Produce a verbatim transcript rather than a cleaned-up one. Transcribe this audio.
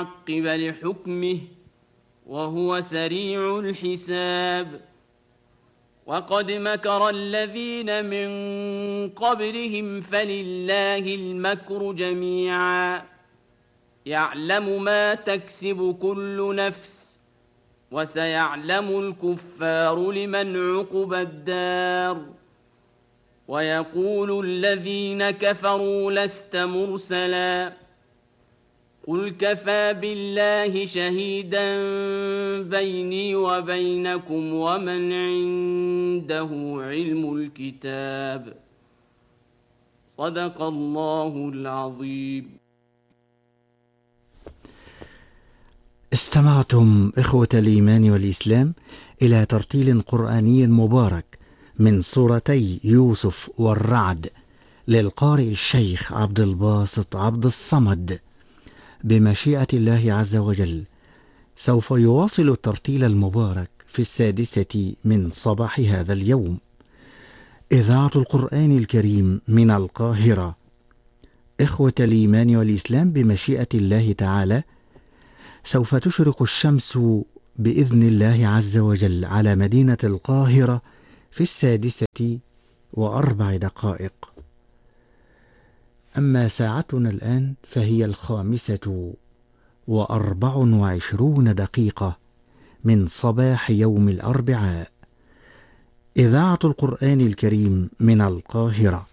معقب لحكمه وهو سريع الحساب. وقد مكر الذين من قبلهم فلله المكر جميعا يعلم ما تكسب كل نفس وسيعلم الكفار لمن عقبى الدار. ويقول الذين كفروا لست مرسلا قل كفى بالله شهيدا بيني وبينكم ومن عنده علم الكتاب. صدق الله العظيم. استمعتم إخوة الإيمان والإسلام إلى ترتيل قرآني مبارك من سورتي يوسف والرعد للقارئ الشيخ عبد الباسط عبد الصمد. بمشيئة الله عز وجل سوف يواصل الترتيل المبارك في السادسة من صباح هذا اليوم. إذاعة القرآن الكريم من القاهرة. إخوة الإيمان والإسلام، بمشيئة الله تعالى سوف تشرق الشمس بإذن الله عز وجل على مدينة القاهرة في السادسة وأربع دقائق. أما ساعتنا الآن فهي الخامسة وأربع وعشرون دقيقة من صباح يوم الأربعاء. إذاعة القرآن الكريم من القاهرة.